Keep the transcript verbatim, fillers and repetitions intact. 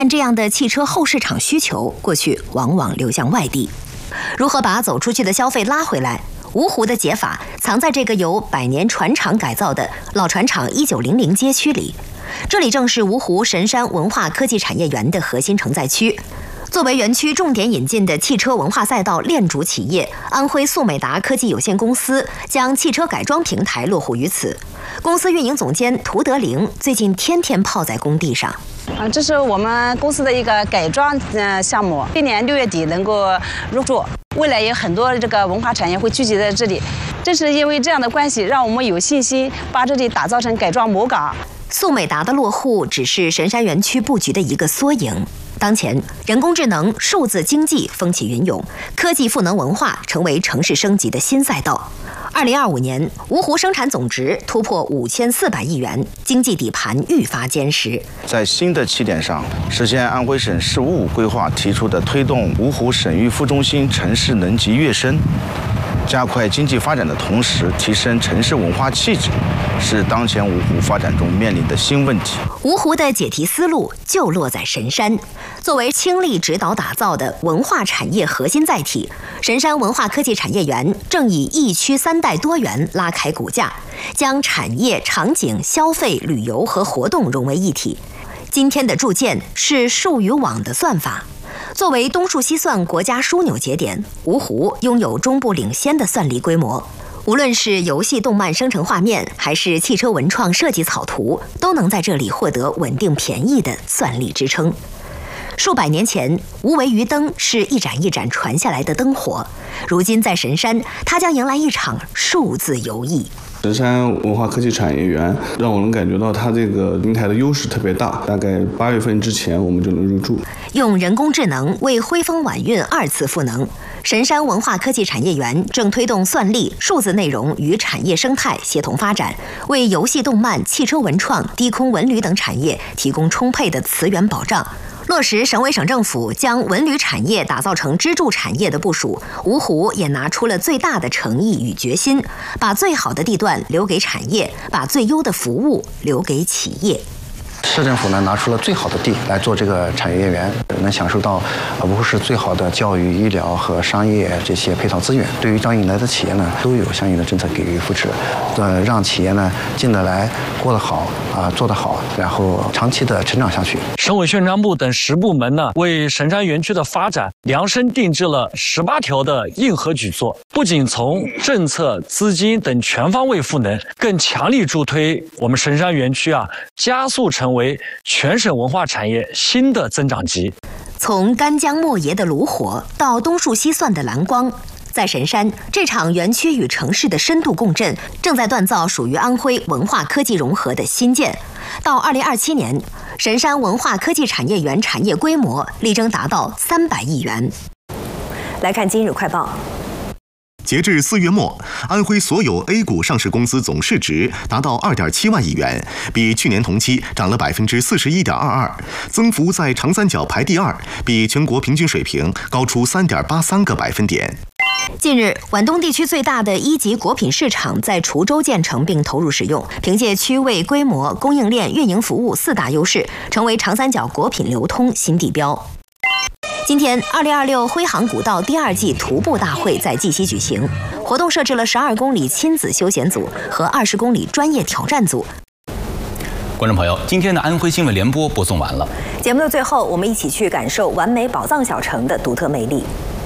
但这样的汽车后市场需求，过去往往流向外地。如何把走出去的消费拉回来？芜湖的解法藏在这个由百年船厂改造的老船厂一九零零街区里。这里正是芜湖神山文化科技产业园的核心承载区。作为园区重点引进的汽车文化赛道链主企业，安徽速美达科技有限公司将汽车改装平台落户于此。公司运营总监涂德玲最近天天泡在工地上。 啊，这是我们公司的一个改装呃项目，今年六月底能够入驻。未来有很多这个文化产业会聚集在这里，正是因为这样的关系，让我们有信心把这里打造成改装母港。 速美达的落户只是神山园区布局的一个缩影。当前，人工智能、数字经济风起云涌，科技赋能文化成为城市升级的新赛道。二零二五年，芜湖生产总值突破五千四百亿元，经济底盘愈发坚实。 在新的起点上，实现安徽省“十五五”规划提出的推动芜湖省域副中心城市能级跃升，加快经济发展的同时，提升城市文化气质，是当前芜湖发展中面临的新问题。 芜湖的解题思路就落在神山，作为倾力指导打造的文化产业核心载体，神山文化科技产业园正以一区三代多元拉开骨架，将产业、场景、消费、旅游和活动融为一体。今天的铸件是数与网的算法。作为东数西算国家枢纽节点，芜湖拥有中部领先的算力规模。无论是游戏动漫生成画面，还是汽车文创设计草图，都能在这里获得稳定便宜的算力支撑。数百年前，无为鱼灯是一盏一盏传下来的灯火，如今在神山，它将迎来一场数字游艺。 神山文化科技产业园让我能感觉到它这个平台的优势特别大，大概八月份之前我们就能入驻。 用人工智能为徽风晚运二次赋能，神山文化科技产业园正推动算力、数字内容与产业生态协同发展，为游戏动漫、汽车文创、低空文旅等产业提供充沛的资源保障。落实省委省政府将文旅产业打造成支柱产业的部署，芜湖也拿出了最大的诚意与决心，把最好的地段留给产业，把最优的服务留给企业。 市政府呢拿出了最好的地来做这个产业园，能享受到呃芜湖市最好的教育、医疗和商业这些配套资源。对于招引来的企业呢，都有相应的政策给予扶持，呃，让企业呢进得来、过得好啊、呃，做得好，然后长期的成长下去。 省委宣传部等十部门呢，为神山园区的发展量身定制了十八条的硬核举措，不仅从政策、资金等全方位赋能，更强力助推我们神山园区啊，加速成为为全省文化产业新的增长极。 从干将莫邪的炉火到东数西算的蓝光，在神山，这场园区与城市的深度共振正在锻造属于安徽文化科技融合的新建。到二零二七年，神山文化科技产业园产业规模力争达到三百亿元。来看今日快报。 截至四月末，安徽所有 A 股上市公司总市值达到二点七万亿元，比去年同期涨了百分之四十一点二二，增幅在长三角排第二，比全国平均水平高出三点八三个百分点。 近日，皖东地区最大的一级果品市场在滁州建成并投入使用，凭借区位、规模、供应链、运营服务四大优势，成为长三角果品流通新地标。今天，二零二六徽杭古道第二季徒步大会在绩溪举行，活动设置了十二公里亲子休闲组和二十公里专业挑战组。 观众朋友，今天的安徽新闻联播播送完了。 节目的最后，我们一起去感受完美宝藏小城的独特魅力。